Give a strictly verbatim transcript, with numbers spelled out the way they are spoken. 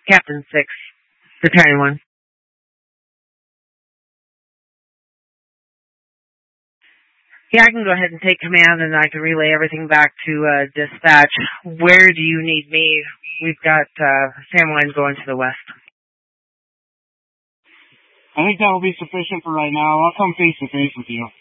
Captain six, Battalion one. Yeah, I can go ahead and take command, and I can relay everything back to uh, dispatch. Where do you need me? We've got uh, SAM lines going to the west. I think that will be sufficient for right now. I'll come face to face with you.